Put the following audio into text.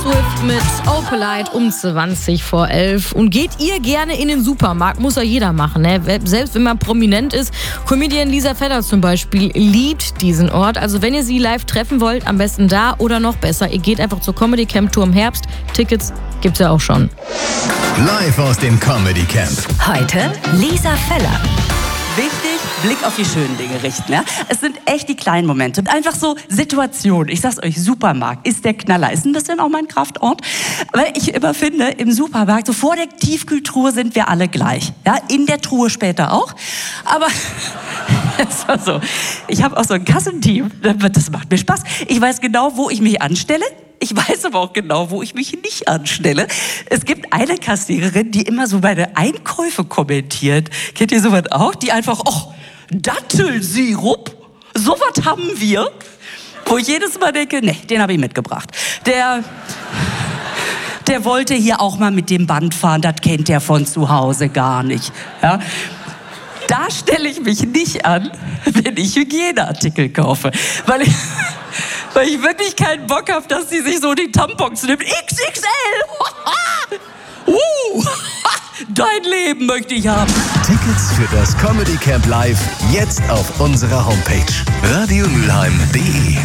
Swift mit Opalite um 20 vor 11. Und geht ihr gerne in den Supermarkt? Muss ja jeder machen, ne? Selbst wenn man prominent ist. Comedian Lisa Feller zum Beispiel liebt diesen Ort. Also wenn ihr sie live treffen wollt, am besten da oder noch besser. Ihr geht einfach zur Comedy Camp Tour im Herbst. Tickets gibt's ja auch schon. Live aus dem Comedy Camp. Heute Lisa Feller. Wichtig, Blick auf die schönen Dinge richten. Ja? Es sind echt die kleinen Momente und einfach so Situationen. Ich sag's euch, Supermarkt ist der Knaller. Ist ein bisschen auch mein Kraftort. Weil ich immer finde, im Supermarkt, so vor der Tiefkühltruhe sind wir alle gleich. Ja? In der Truhe später auch. Aber es war so. Ich habe auch so ein Kassenteam. Das macht mir Spaß. Ich weiß genau, wo ich mich anstelle. Ich weiß aber auch genau, wo ich mich nicht anstelle. Es gibt eine Kassiererin, die immer so meine Einkäufe kommentiert. Kennt ihr sowas auch? Die einfach, Dattelsirup? Sowas haben wir. Wo ich jedes Mal denke, nee, den habe ich mitgebracht. Der wollte hier auch mal mit dem Band fahren, das kennt der von zu Hause gar nicht. Ja? Da stelle ich mich nicht an, wenn ich Hygieneartikel kaufe. Weil ich wirklich keinen Bock habe, dass sie sich so die Tampons nimmt. XXL! Dein Leben möchte ich haben. Tickets für das Comedy Camp Live jetzt auf unserer Homepage radioMülheim.de.